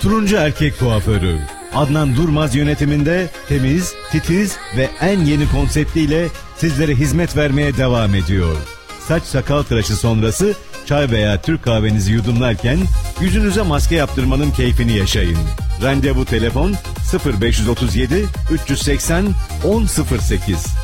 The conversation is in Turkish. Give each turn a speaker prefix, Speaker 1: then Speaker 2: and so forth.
Speaker 1: Turuncu Erkek Kuaförü. Adnan Durmaz yönetiminde temiz, titiz ve en yeni konseptiyle sizlere hizmet vermeye devam ediyor. Saç sakal tıraşı sonrası çay veya Türk kahvenizi yudumlarken yüzünüze maske yaptırmanın keyfini yaşayın. Randevu telefon 0537 380 1008.